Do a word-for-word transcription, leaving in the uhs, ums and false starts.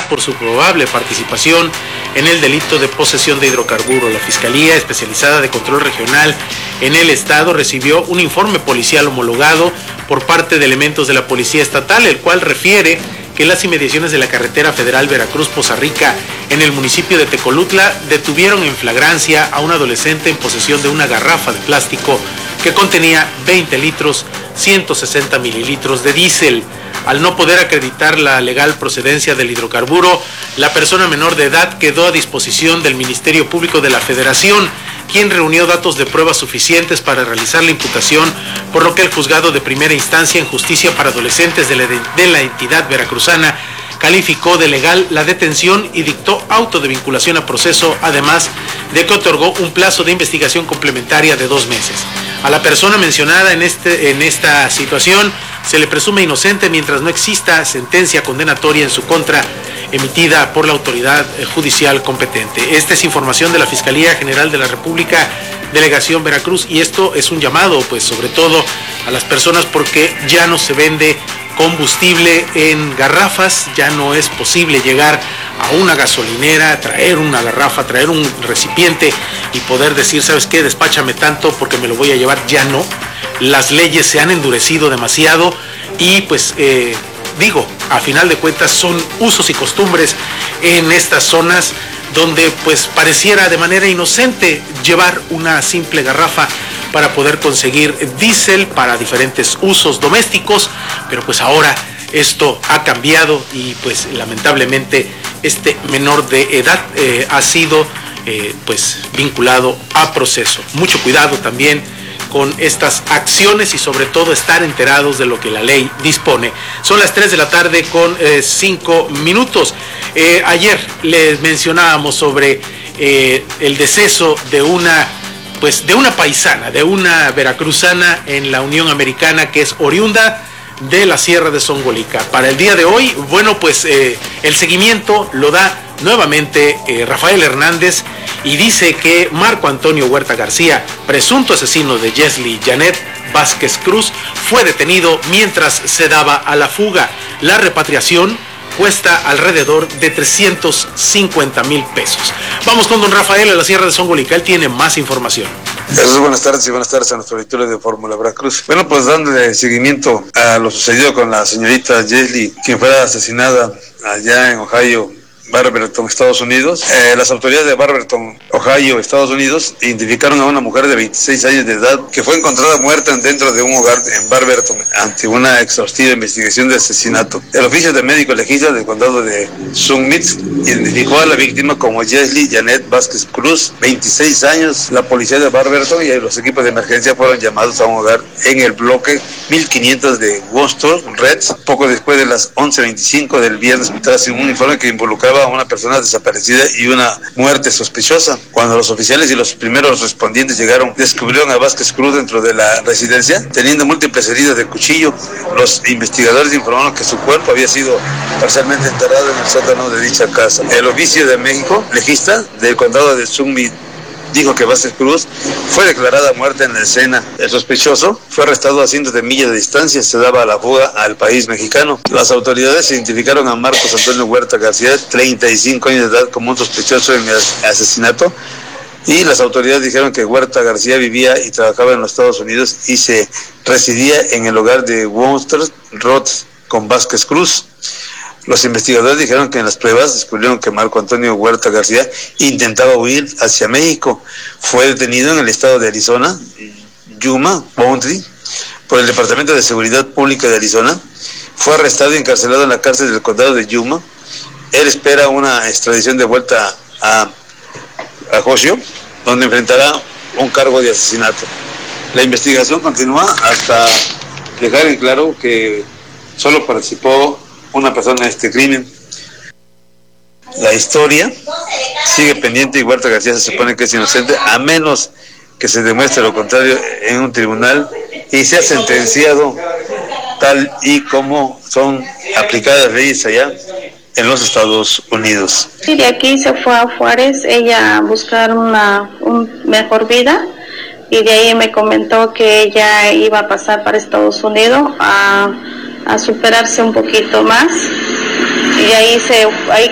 por su probable participación en el delito de posesión de hidrocarburos. La Fiscalía Especializada de Control Regional en el Estado recibió un informe policial homologado por parte de elementos de la Policía Estatal, el cual refiere que en las inmediaciones de la carretera federal Veracruz-Poza Rica, en el municipio de Tecolutla, detuvieron en flagrancia a un adolescente en posesión de una garrafa de plástico que contenía veinte litros, ciento sesenta mililitros de diésel. Al no poder acreditar la legal procedencia del hidrocarburo, la persona menor de edad quedó a disposición del Ministerio Público de la Federación, quien reunió datos de pruebas suficientes para realizar la imputación, por lo que el juzgado de primera instancia en justicia para adolescentes de la, de la entidad veracruzana calificó de legal la detención y dictó auto de vinculación a proceso, además de que otorgó un plazo de investigación complementaria de dos meses. A la persona mencionada en, este, en esta situación se le presume inocente mientras no exista sentencia condenatoria en su contra emitida por la autoridad judicial competente. Esta es información de la Fiscalía General de la República, Delegación Veracruz, y esto es un llamado, pues sobre todo a las personas, porque ya no se vende combustible en garrafas, ya no es posible llegar a una gasolinera, traer una garrafa, traer un recipiente y poder decir, ¿sabes qué? Despáchame tanto porque me lo voy a llevar. Ya no. Las leyes se han endurecido demasiado y pues eh, digo, a final de cuentas son usos y costumbres en estas zonas donde pues pareciera de manera inocente llevar una simple garrafa para poder conseguir diésel para diferentes usos domésticos, pero pues ahora esto ha cambiado y pues lamentablemente este menor de edad eh, ha sido eh, pues vinculado a proceso. Mucho cuidado también con estas acciones y sobre todo estar enterados de lo que la ley dispone. Son las tres de la tarde con eh, cinco minutos. Eh, ayer les mencionábamos sobre eh, el deceso de una pues de una paisana, de una veracruzana en la Unión Americana que es oriunda de la Sierra de Zongolica. Para el día de hoy, bueno, pues eh, el seguimiento lo da nuevamente eh, Rafael Hernández y dice que Marco Antonio Huerta García, presunto asesino de Jesly Janet Vázquez Cruz, fue detenido mientras se daba a la fuga. La repatriación cuesta alrededor de trescientos cincuenta mil pesos. Vamos con don Rafael a la Sierra de Zongolica, él tiene más información. Jesús, buenas tardes y buenas tardes a nuestro auditorio de Fórmula Veracruz. Bueno, pues dándole seguimiento a lo sucedido con la señorita Jesly, quien fue asesinada allá en Ohio, Barberton, Estados Unidos. Eh, las autoridades de Barberton, Ohio, Estados Unidos, identificaron a una mujer de veintiséis años de edad que fue encontrada muerta dentro de un hogar en Barberton ante una exhaustiva investigación de asesinato. El oficio de médico legista del condado de Summit identificó a la víctima como Jesly Janet Vázquez Cruz, veintiséis años. La policía de Barberton y los equipos de emergencia fueron llamados a un hogar en el bloque mil quinientos de Worcester Reds, poco después de las once veinticinco del viernes, tras un informe que involucraba a una persona desaparecida y una muerte sospechosa. Cuando los oficiales y los primeros respondientes llegaron, descubrieron a Vázquez Cruz dentro de la residencia, teniendo múltiples heridas de cuchillo. Los investigadores informaron que su cuerpo había sido parcialmente enterrado en el sótano de dicha casa. El oficio de México, legista del condado de Summit, dijo que Vázquez Cruz fue declarada muerta en la escena. El sospechoso fue arrestado a cientos de millas de distancia, se daba a la fuga al país mexicano. Las autoridades identificaron a Marcos Antonio Huerta García, treinta y cinco años de edad, como un sospechoso en el asesinato, y las autoridades dijeron que Huerta García vivía y trabajaba en los Estados Unidos y se residía en el hogar de Worcester Road con Vázquez Cruz. Los investigadores dijeron que en las pruebas descubrieron que Marco Antonio Huerta García intentaba huir hacia México. Fue detenido en el estado de Arizona, Yuma Boundary, por el Departamento de Seguridad Pública de Arizona. Fue arrestado y encarcelado en la cárcel del condado de Yuma. Él espera una extradición de vuelta a, a Josio, donde enfrentará un cargo de asesinato. La investigación continúa hasta dejar en claro que solo participó una persona en este crimen. La historia sigue pendiente y Huerta García se supone que es inocente, a menos que se demuestre lo contrario en un tribunal y sea sentenciado tal y como son aplicadas leyes allá en los Estados Unidos. Sí, de aquí se fue a Juárez ella a buscar una un mejor vida y de ahí me comentó que ella iba a pasar para Estados Unidos a a superarse un poquito más y ahí se ahí